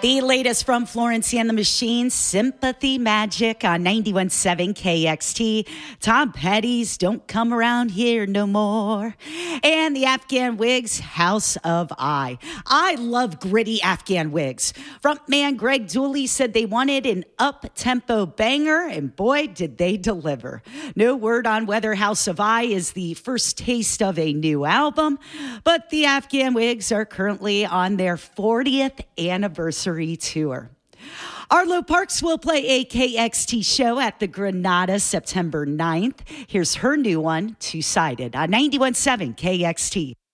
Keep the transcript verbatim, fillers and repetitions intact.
The latest from Florence and the Machine, Sympathy Magic on ninety-one point seven K X T. Tom Petty's Don't Come Around Here No More. And the Afghan Wigs, House of I. I love gritty Afghan Wigs. Frontman Greg Dooley said they wanted an up-tempo banger, and boy, did they deliver. No word on whether House of I is the first taste of a new album, but the Afghan Wigs are currently on their fortieth anniversary tour. Arlo Parks will play a K X T show at the Granada September ninth. Here's her new one, Two-Sided, on ninety-one point seven K X T.